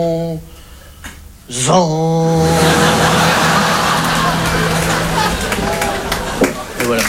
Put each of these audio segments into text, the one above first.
Et voilà.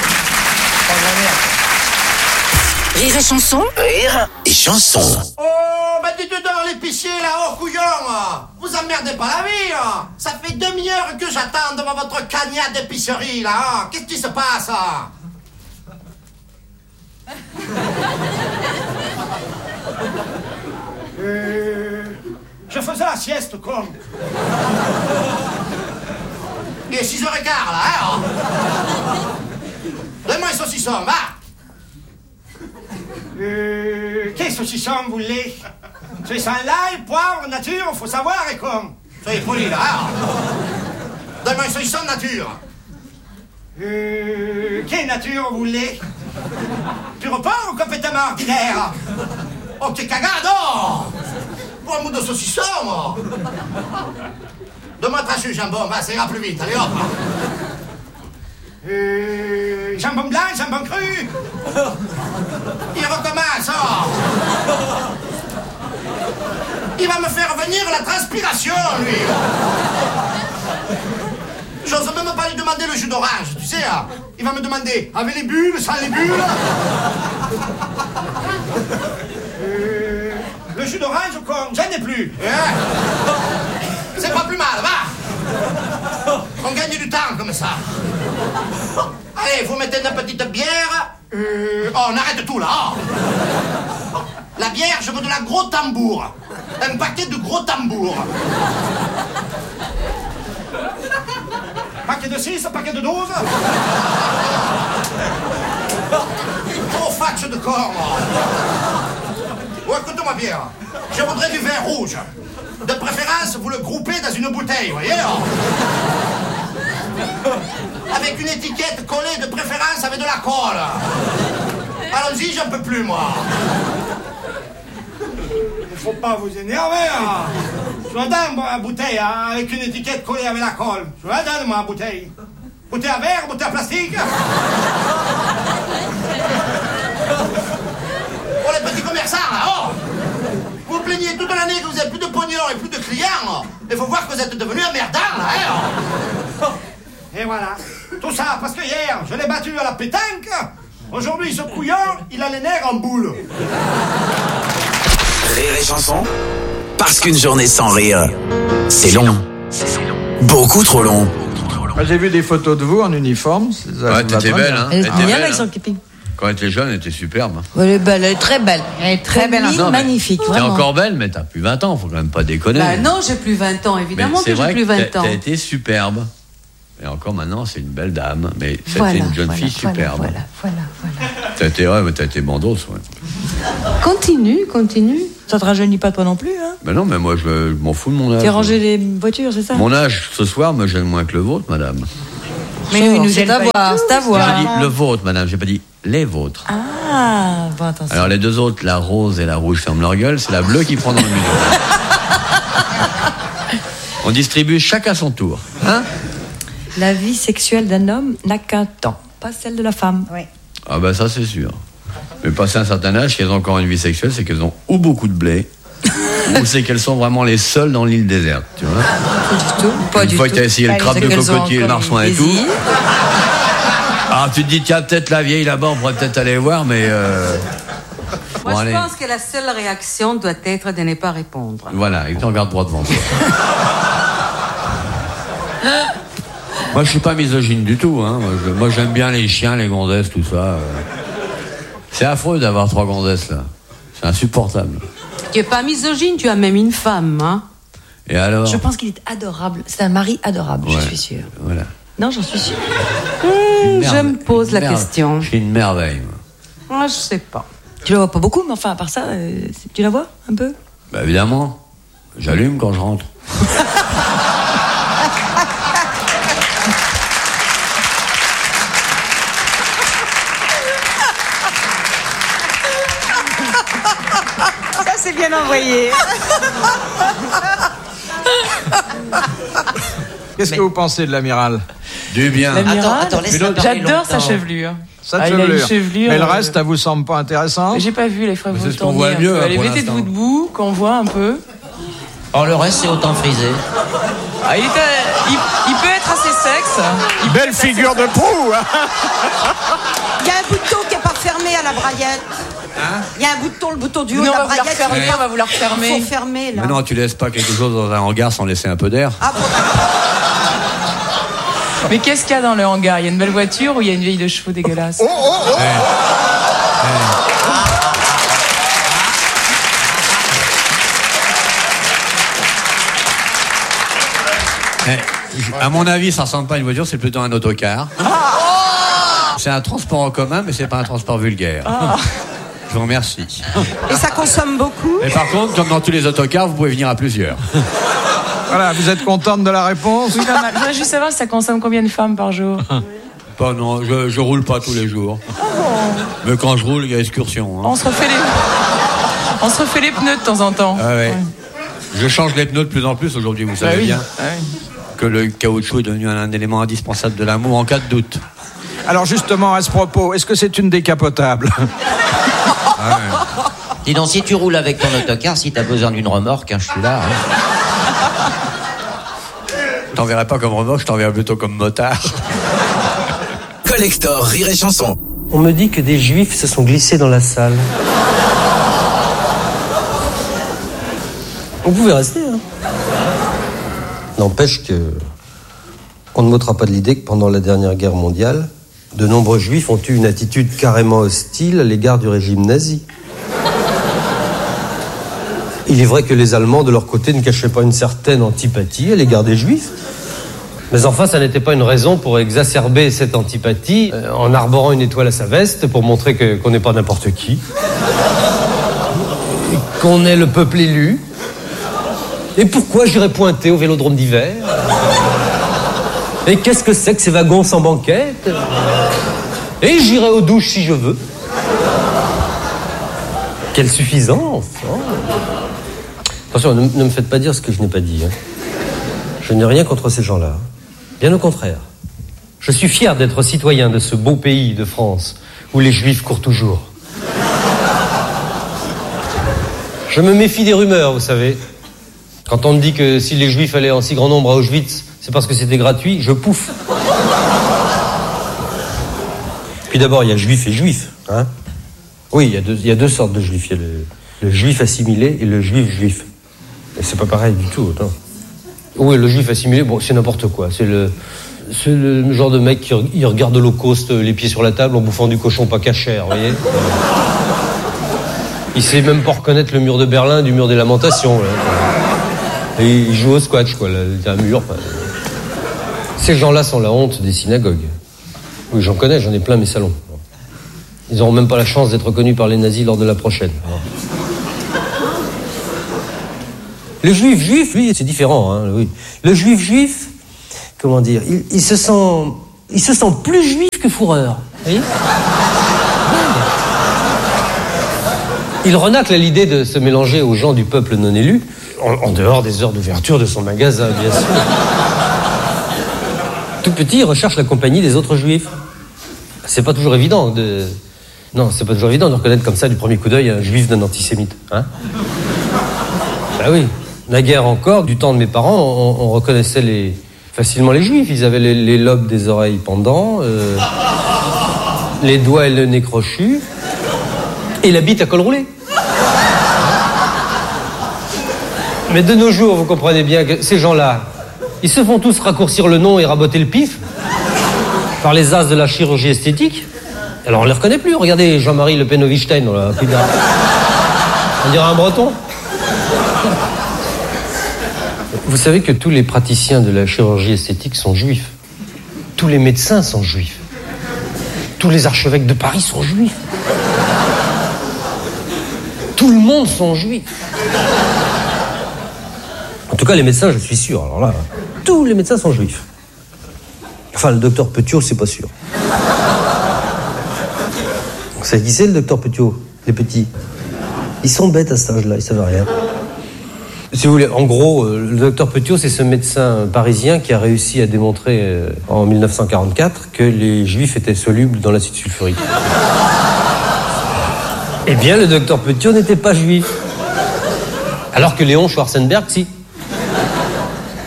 Rire et chanson. Rire et chanson. Oh, bah dites donc l'épicier là, couillon. Vous emmerdez pas la vie. Ça fait demi-heure que j'attends devant votre cagnat d'épicerie là. Qu'est-ce qui se passe? Je faisais la sieste, con. Il est 6h15 là, hein. Donne-moi un saucisson, va. Quel saucisson vous voulez? C'est sans l'ail, poivre, nature, faut savoir, et con. Soyez poli là, hein. Donne-moi un saucisson de nature. Quelle nature vous voulez? Pur porc ou complètement ordinaire? Oh, que cagado! Pour un bout de saucisson, moi. Donne-moi trachu, jambon, va, ça ira plus vite, allez hop. Jambon blanc, jambon cru. Il recommence, oh. Il va me faire venir la transpiration, lui. J'ose même pas lui demander le jus d'orange, tu sais, hein. Il va me demander avec les bulles, sans les bulles. Le jus d'orange, con, j'en ai plus. C'est pas plus mal, va. On gagne du temps comme ça. Allez, vous mettez une petite bière. Oh, on arrête tout là. Oh. La bière, je veux de la gros tambour. Un paquet de gros tambours. Paquet de 6, paquet de 12. Gros fax de corps. Oh, écoute-moi bien. Je voudrais du vin rouge. De préférence, vous le groupez dans une bouteille, vous voyez? Avec une étiquette collée, de préférence avec de la colle. Allons-y, j'en peux plus, moi. Il faut pas vous énerver, hein. Je vous donne la bouteille, hein, avec une étiquette collée avec la colle. Je vous la donne, moi, la bouteille. Bouteille à verre, bouteille à plastique. Oh, les petits commerçants, là, oh. Vous vous plaignez toute l'année que vous avez plus de pognon et plus de clients. Il faut voir que vous êtes devenus emmerdants, là, hein. Et voilà. Tout ça parce que hier, je l'ai battu à la pétanque. Aujourd'hui, ce couillon, il a les nerfs en boule. Rire et chanson. Parce qu'une journée sans rire, c'est long. Beaucoup trop long. Moi, j'ai vu des photos de vous en uniforme. Ouais, t'étais belle, hein. Elle est T'étais bien belle, avec son hein. képi. Quand elle était jeune, elle était superbe. Elle est belle, elle est très belle. Elle est très belle. Non, mais Magnifique, T'es vraiment. encore belle, mais t'as plus 20 ans, faut quand même pas déconner. Bah non, j'ai plus 20 ans, mais évidemment c'est que j'ai vrai plus 20 ans. T'as été superbe. Et encore maintenant, c'est une belle dame. Mais c'était Voilà, une jeune voilà, fille superbe. Voilà. T'as été bandeau, ouais. Continue. Ça te rajeunit pas toi non plus, hein? Ben non, mais moi, je m'en fous de mon âge. Tu as rangé les voitures, c'est ça? Mon âge, ce soir, me gêne moins que le vôtre, madame. Mais nous, il nous gêne pas. C'est à voir. J'ai dit le vôtre, madame, j'ai pas dit les vôtres. Ah, bon, attention. Alors les deux autres, la rose et la rouge, ferment leur gueule, c'est la bleue qui prend dans le milieu. On distribue chacun son tour. Hein? La vie sexuelle d'un homme n'a qu'un temps, pas celle de la femme. Oui. Ah ben ça c'est sûr. Mais passé un certain âge, si elles ont encore une vie sexuelle, c'est qu'elles ont ou beaucoup de blé, ou c'est qu'elles sont vraiment les seules dans l'île déserte, tu vois. Pas du tout. Pas une du fois tout. que tu as essayé le crabe de cocotier, le marsouin et tout. Alors tu te dis, tiens, peut-être la vieille là-bas, on pourrait peut-être aller voir, mais... Moi, bon, je allez. pense que la seule réaction doit être de ne pas répondre. Voilà, et tu regardes droit devant toi. Moi, je suis pas misogyne du tout, hein. Moi, j'aime bien les chiens, les gondesses, tout ça. C'est affreux d'avoir 3 gondesses, là. C'est insupportable. Tu es pas misogyne, tu as même une femme, hein. Et alors? Je pense qu'il est adorable. C'est un mari adorable, Ouais, je suis sûre. Voilà. Non, j'en suis sûre. Je me pose la question. Je suis une merveille, moi. Moi, je sais pas. Tu la vois pas beaucoup, mais enfin, à part ça, tu la vois un peu? Bah, évidemment. J'allume quand je rentre. Ça, c'est bien envoyé. Qu'est-ce que vous pensez de l'amiral? Du bien. Attends, laisse-moi parler J'adore sa longtemps. chevelure. Ça Ah, te il a une chevelure. chevelure, Mais le reste, ça vous semble pas intéressant? J'ai pas vu les frères Mais c'est vous ce qu'on voit tourner un mieux, peu. hein, Allez, pour mettez-vous l'instant. debout, qu'on voit un peu. Or, le reste, c'est autant frisé. Ah, il peut être assez sexe. Belle figure de proue, hein. Il y a un bouton qui n'est pas fermé à la braillette. Il y a un bouton, le bouton du haut de la braillette. On va vous la refermer. Il faut fermer, là. Mais non, tu laisses pas quelque chose dans un hangar sans laisser un peu d'air. Ah bon. Mais qu'est-ce qu'il y a dans le hangar? Il y a une belle voiture ou il y a une vieille de chevaux dégueulasse? À mon avis, ça ressemble pas à une voiture, c'est plutôt un autocar. C'est un transport en commun, mais c'est pas un transport vulgaire. Je vous remercie. Et ça consomme beaucoup? Et par contre, comme dans tous les autocars, vous pouvez venir à plusieurs. Voilà, vous êtes contente de la réponse? Oui, pas mal. Je voudrais juste savoir si ça consomme combien de femmes par jour. Pas non, je roule pas tous les jours. Mais quand je roule, il y a excursion. Hein. On se refait les pneus de temps en temps. Ah ouais. Je change les pneus de plus en plus aujourd'hui, vous savez bien. Que le caoutchouc est devenu un élément indispensable de l'amour en cas de doute. Alors justement, à ce propos, est-ce que c'est une décapotable? Dis donc, si tu roules avec ton autocar, si t'as besoin d'une remorque, hein, je suis là. Hein. Je t'enverrai pas comme remorque, je t'enverrai plutôt comme motard. Collector Rire et Chanson. On me dit que des juifs se sont glissés dans la salle. Vous pouvez rester, hein. N'empêche que on ne m'ôtera pas de l'idée que pendant la dernière guerre mondiale, de nombreux juifs ont eu une attitude carrément hostile à l'égard du régime nazi. Il est vrai que les Allemands, de leur côté, ne cachaient pas une certaine antipathie à l'égard des juifs. Mais enfin, ça n'était pas une raison pour exacerber cette antipathie en arborant une étoile à sa veste pour montrer qu'on n'est pas n'importe qui. Qu'on est le peuple élu. Et pourquoi j'irais pointer au vélodrome d'hiver? Et qu'est-ce que c'est que ces wagons sans banquette? Et j'irai aux douches si je veux. Quelle suffisance, hein. Attention, ne me faites pas dire ce que je n'ai pas dit, hein. Je n'ai rien contre ces gens-là. Bien au contraire. Je suis fier d'être citoyen de ce beau pays de France où les juifs courent toujours. Je me méfie des rumeurs, vous savez. Quand on me dit que si les juifs allaient en si grand nombre à Auschwitz, c'est parce que c'était gratuit, je pouffe. Puis d'abord, il y a juif et juif, hein. Oui, il y a deux sortes de juifs. Il y a le juif assimilé et le juif. Et c'est pas pareil du tout, non. Oui, le juif assimilé, bon, c'est n'importe quoi. C'est le genre de mec qui regarde l'Holocauste les pieds sur la table en bouffant du cochon pas cachère, vous voyez. Il sait même pas reconnaître le mur de Berlin du mur des Lamentations, là. Et il joue au squash, quoi, un mur. Ces gens-là sont la honte des synagogues. Oui, j'en connais, j'en ai plein mes salons. Ils n'auront même pas la chance d'être reconnus par les nazis lors de la prochaine. Le juif, lui, c'est différent, hein, oui. Le juif, comment dire, il se sent plus juif que fourreur. Vous voyez ? Il renacle à l'idée de se mélanger aux gens du peuple non élu, en dehors des heures d'ouverture de son magasin, bien sûr. Tout petit, il recherche la compagnie des autres juifs. C'est pas toujours évident de reconnaître comme ça du premier coup d'œil un juif d'un antisémite, hein. Bah oui. Naguère encore, du temps de mes parents, on reconnaissait facilement les juifs. Ils avaient les lobes des oreilles pendants, les doigts et le nez crochu, et la bite à col roulé. Mais de nos jours, vous comprenez bien que ces gens-là, ils se font tous raccourcir le nom et raboter le pif par les as de la chirurgie esthétique. Alors on les reconnaît plus. Regardez Jean-Marie Le Pen Wittgenstein, on dirait un breton. Vous savez que tous les praticiens de la chirurgie esthétique sont juifs. Tous les médecins sont juifs. Tous les archevêques de Paris sont juifs. Tout le monde sont juifs. En tout cas, les médecins, je suis sûr. Alors là, tous les médecins sont juifs. Enfin, le docteur Petiot, c'est pas sûr. Vous savez qui c'est, le docteur Petiot? Les petits. Ils sont bêtes à cet âge-là, ils savent rien. Si vous voulez, en gros, le docteur Petiot, c'est ce médecin parisien qui a réussi à démontrer en 1944 que les juifs étaient solubles dans l'acide sulfurique. Eh bien, le docteur Petiot n'était pas juif. Alors que Léon Schwarzenberg, si.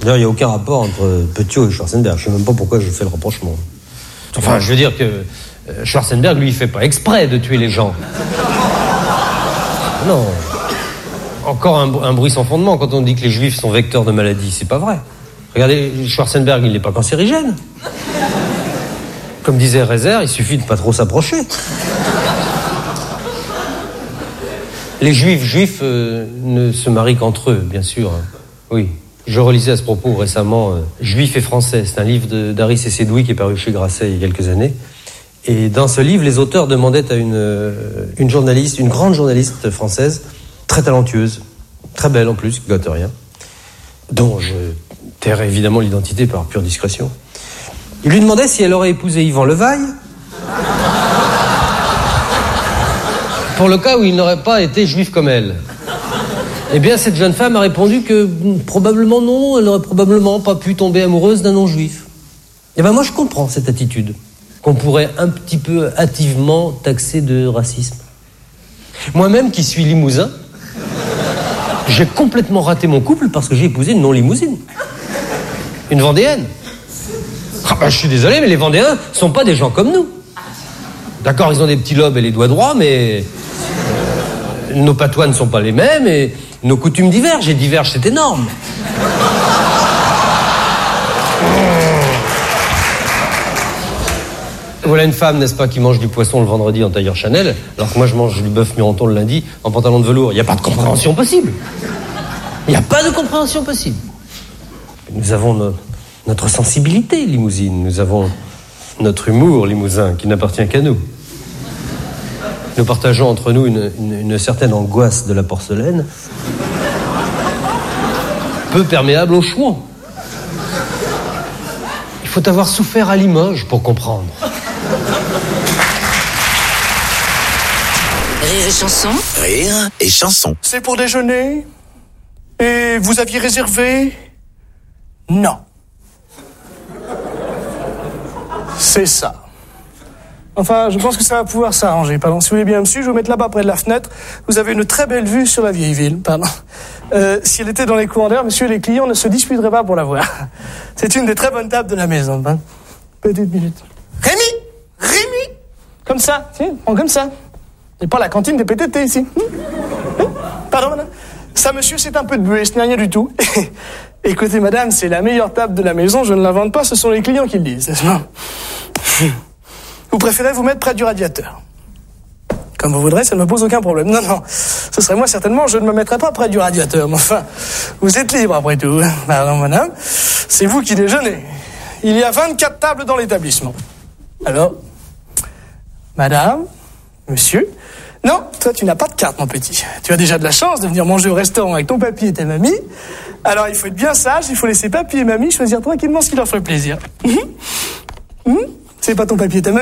D'ailleurs, il n'y a aucun rapport entre Petiot et Schwarzenberg. Je ne sais même pas pourquoi je fais le rapprochement. Enfin, je veux dire que Schwarzenberg, lui, il fait pas exprès de tuer les gens. Non. Encore un bruit sans fondement quand on dit que les juifs sont vecteurs de maladies. C'est pas vrai. Regardez, Schwarzenberg, il n'est pas cancérigène. Comme disait Rezer, il suffit de pas trop s'approcher. Les juifs ne se marient qu'entre eux, bien sûr. Oui. Je relisais à ce propos récemment Juifs et Français. C'est un livre d'Harry Cécédoui qui est paru chez Grasset il y a quelques années. Et dans ce livre, les auteurs demandaient à une journaliste, une grande journaliste française, très talentueuse, très belle en plus, qui gâte rien, dont je tairai évidemment l'identité par pure discrétion. Il lui demandait si elle aurait épousé Yvan Levaille, pour le cas où il n'aurait pas été juif comme elle. Eh bien, cette jeune femme a répondu que probablement non, elle n'aurait probablement pas pu tomber amoureuse d'un non-juif. Eh bien, moi, je comprends cette attitude, qu'on pourrait un petit peu hâtivement taxer de racisme. Moi-même, qui suis limousin, j'ai complètement raté mon couple parce que j'ai épousé une non-limousine. Une Vendéenne. Ah ben, je suis désolé, mais les Vendéens sont pas des gens comme nous. D'accord, ils ont des petits lobes et les doigts droits, mais nos patois ne sont pas les mêmes et nos coutumes divergent. Et divergent, c'est énorme. Voilà une femme, n'est-ce pas, qui mange du poisson le vendredi en tailleur Chanel, alors que moi je mange du bœuf Mironton le lundi en pantalon de velours. Il n'y a pas de compréhension possible. Il n'y a pas de compréhension possible. Nous avons notre sensibilité limousine, nous avons notre humour limousin qui n'appartient qu'à nous. Nous partageons entre nous une certaine angoisse de la porcelaine, peu perméable au chouan. Il faut avoir souffert à Limoges pour comprendre. Rire et chanson. Rire et chanson. C'est pour déjeuner? Et vous aviez réservé? Non. C'est ça. Enfin, je pense que ça va pouvoir s'arranger. Pardon, si vous voulez bien me suivre, je vais vous mettre là-bas près de la fenêtre. Vous avez une très belle vue sur la vieille ville. Pardon. Si elle était dans les courants d'air, monsieur, les clients ne se disputeraient pas pour la voir. C'est une des très bonnes tables de la maison. Hein. Petite minute. Rémi! Comme ça, si, prends comme ça. Et pas la cantine des PTT ici. Pardon, madame. Ça, monsieur, c'est un peu de buée, ce n'est rien du tout. Écoutez, madame, c'est la meilleure table de la maison, je ne l'invente pas, ce sont les clients qui le disent, n'est-ce pas? Vous préférez vous mettre près du radiateur? Comme vous voudrez, ça ne me pose aucun problème. Non, ce serait moi certainement, je ne me mettrais pas près du radiateur. Mais enfin, vous êtes libre après tout. Pardon, madame, c'est vous qui déjeunez. Il y a 24 tables dans l'établissement. Alors, madame, monsieur... Non, toi, tu n'as pas de carte, mon petit. Tu as déjà de la chance de venir manger au restaurant avec ton papy et ta mamie. Alors, il faut être bien sage, il faut laisser papy et mamie choisir tranquillement ce qui leur ferait plaisir. C'est pas ton papy et ta mamie.